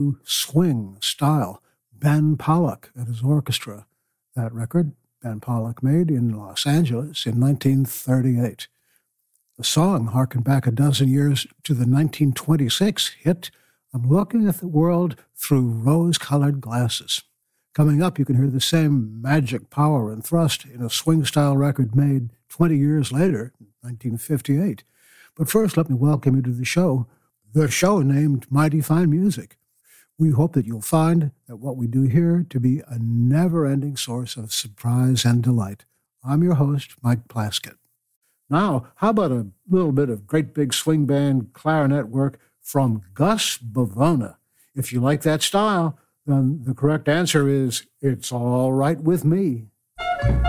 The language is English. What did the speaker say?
swing style. Ben Pollack and his orchestra. That record Ben Pollack made in Los Angeles in 1938. The song harkened back a dozen years to the 1926 hit, I'm Looking at the World Through Rose-Colored Glasses. Coming up, you can hear the same magic power and thrust in a swing-style record made 20 years later, 1958. But first, let me welcome you to the show named Mighty Fine Music. We hope that you'll find that what we do here to be a never-ending source of surprise and delight. I'm your host, Mike Plaskett. Now, how about a little bit of great big swing band clarinet work from Gus Bavona? If you like that style, then the correct answer is, It's All Right With Me.